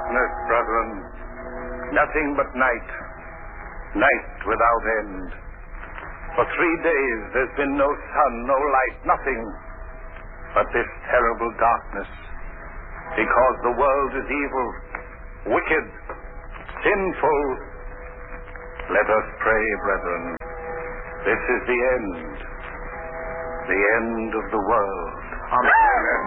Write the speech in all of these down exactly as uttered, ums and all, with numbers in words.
Darkness, brethren. Nothing but night. Night without end. For three days there's been no sun, no light, nothing but this terrible darkness. Because the world is evil, wicked, sinful. Let us pray, brethren. This is the end. The end of the world. Amen.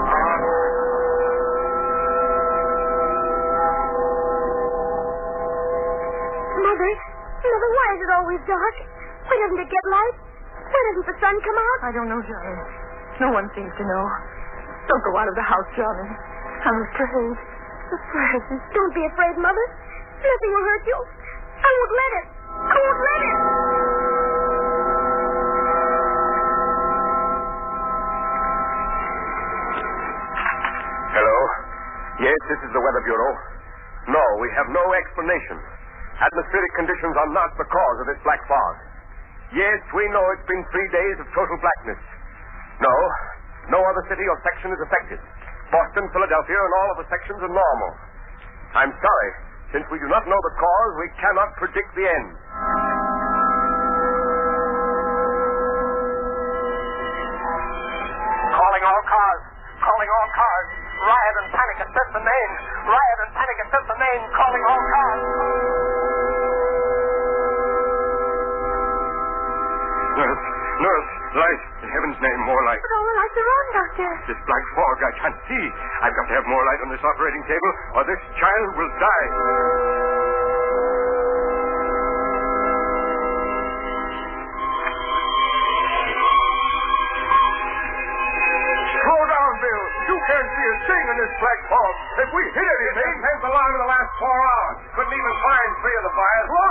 Mother, Mother, why is it always dark? Why doesn't it get light? Why doesn't the sun come out? I don't know, Johnny. No one seems to know. Don't go out of the house, Johnny. I'm afraid. Afraid. Don't be afraid, Mother. Nothing will hurt you. I won't let it. I won't let it. Hello? Yes, this is the Weather Bureau. No, we have no explanation. Atmospheric conditions are not the cause of this black fog. Yes, we know it's been three days of total blackness. No, no other city or section is affected. Boston, Philadelphia, and all of the sections are normal. I'm sorry. Since we do not know the cause, we cannot predict the end. Calling all cars. Calling all cars. Riot and panic at Fifth and Main. Riot and panic at Fifth and Main. Calling all cars. Nurse, nurse, light. In heaven's name, more light. But all the lights are on, Doctor. This black fog, I can't see. I've got to have more light on this operating table, or this child will die. Slow down, Bill. You can't see a thing in this black fog. If we hit anything... Tenth alarm in the last four hours. Couldn't even find three of the fires. Slow